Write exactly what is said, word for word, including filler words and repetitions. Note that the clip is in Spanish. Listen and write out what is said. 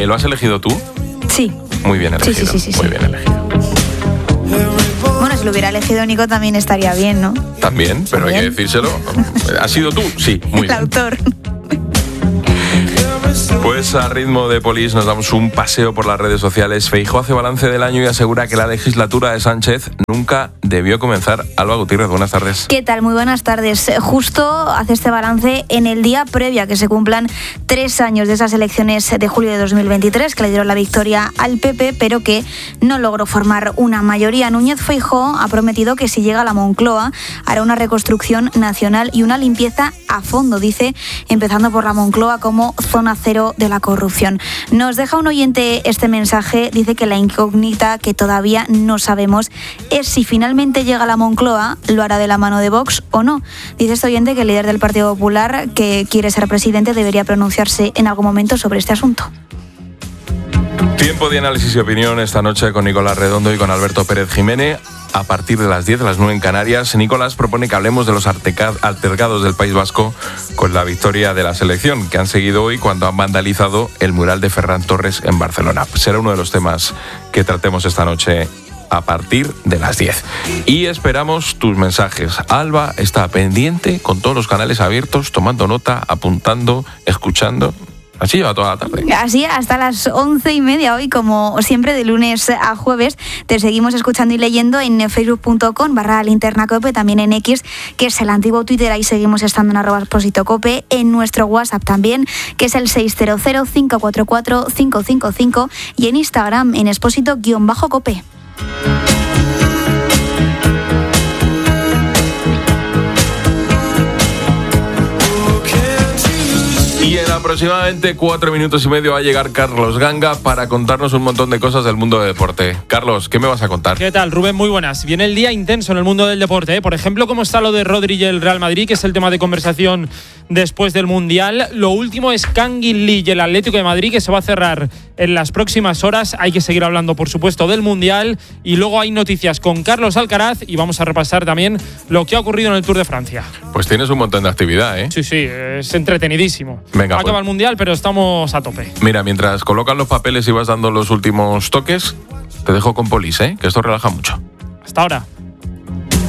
¿lo has elegido tú? Sí. Muy bien elegido. Sí, sí, sí, sí, Muy sí. bien elegido. Bueno, si lo hubiera elegido Nico también estaría bien, ¿no? También, pero ¿También? hay que decírselo. ¿Has sido tú? Sí, muy El bien. autor. Pues a ritmo de Polis nos damos un paseo por las redes sociales. Feijóo hace balance del año y asegura que la legislatura de Sánchez nunca debió comenzar. Alba Gutiérrez, buenas tardes. ¿Qué tal? Muy buenas tardes. Justo hace este balance en el día previo a que se cumplan tres años de esas elecciones de julio de dos mil veintitrés que le dieron la victoria al P P, pero que no logró formar una mayoría. Núñez Feijóo ha prometido que si llega a la Moncloa hará una reconstrucción nacional y una limpieza a fondo, dice, empezando por la Moncloa como zona cero de la corrupción. Nos deja un oyente este mensaje, dice que la incógnita que todavía no sabemos es si finalmente llega a la Moncloa, lo hará de la mano de Vox o no. Dice este oyente que el líder del Partido Popular, que quiere ser presidente, debería pronunciarse en algún momento sobre este asunto. Tiempo de análisis y opinión esta noche con Nicolás Redondo y con Alberto Pérez Jiménez. A partir de las diez, las nueve en Canarias, Nicolás propone que hablemos de los altercados del País Vasco con la victoria de la selección, que han seguido hoy cuando han vandalizado el mural de Ferran Torres en Barcelona. Será uno de los temas que tratemos esta noche a partir de las diez. Y esperamos tus mensajes. Alba está pendiente con todos los canales abiertos, tomando nota, apuntando, escuchando. Así lleva toda la tarde. Así hasta las once y media hoy, como siempre, de lunes a jueves. Te seguimos escuchando y leyendo en facebook punto com barra linterna cope, también en X, que es el antiguo Twitter. Ahí seguimos estando en arroba expósito cope, en nuestro WhatsApp también, que es el seis cero cero, cinco cuatro cuatro, cinco cinco cinco, y en Instagram en expósito-cope. Y en aproximadamente cuatro minutos y medio va a llegar Carlos Ganga para contarnos un montón de cosas del mundo del deporte. Carlos, ¿qué me vas a contar? ¿Qué tal, Rubén? Muy buenas. Viene el día intenso en el mundo del deporte, ¿eh? Por ejemplo, cómo está lo de Rodri y el Real Madrid, que es el tema de conversación después del Mundial. Lo último es Kangin Lee y el Atlético de Madrid, que se va a cerrar en las próximas horas. Hay que seguir hablando, por supuesto, del Mundial. Y luego hay noticias con Carlos Alcaraz y vamos a repasar también lo que ha ocurrido en el Tour de Francia. Pues tienes un montón de actividad, ¿eh? Sí, sí, es entretenidísimo. Venga, acaba pues. el Mundial, pero estamos a tope. Mira, mientras colocan los papeles y vas dando los últimos toques, te dejo con Polis, ¿eh? Que esto relaja mucho. Hasta ahora.